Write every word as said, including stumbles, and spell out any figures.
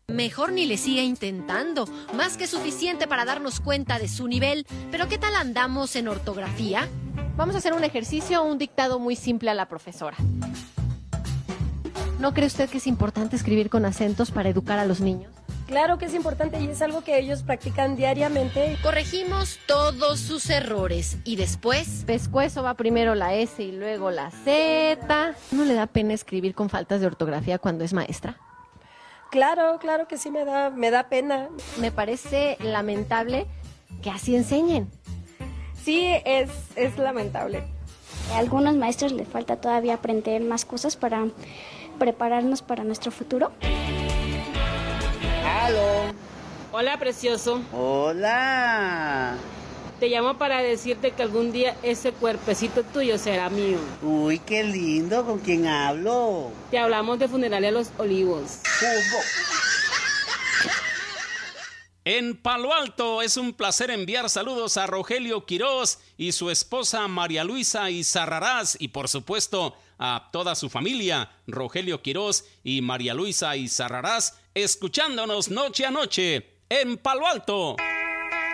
Mejor ni le siga intentando, más que suficiente para darnos cuenta de su nivel. Pero ¿qué tal andamos en ortografía? Vamos a hacer un ejercicio o un dictado muy simple a la profesora. ¿No cree usted que es importante escribir con acentos para educar a los niños? Claro que es importante y es algo que ellos practican diariamente. Corregimos todos sus errores y después... Pescuezo va primero la S y luego la Z. ¿No le da pena escribir con faltas de ortografía cuando es maestra? Claro, claro que sí me da, me da pena. Me parece lamentable que así enseñen. Sí, es, es lamentable. A algunos maestros les falta todavía aprender más cosas para prepararnos para nuestro futuro. ¡Aló! Hola, precioso. ¡Hola! Te llamo para decirte que algún día ese cuerpecito tuyo será mío. Uy, qué lindo, ¿con quién hablo? Te hablamos de Funeralia Los Olivos. Hugo. En Palo Alto es un placer enviar saludos a Rogelio Quirós y su esposa María Luisa Izarrarás y por supuesto a toda su familia, Rogelio Quirós y María Luisa Izarrarás, escuchándonos noche a noche en Palo Alto.